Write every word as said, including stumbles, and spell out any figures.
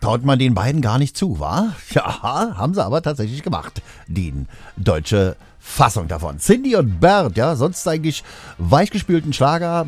traut man den beiden gar nicht zu, wa? Ja, haben sie aber tatsächlich gemacht. Die deutsche Fassung davon. Cindy und Bert, ja, sonst eigentlich weichgespülten Schlager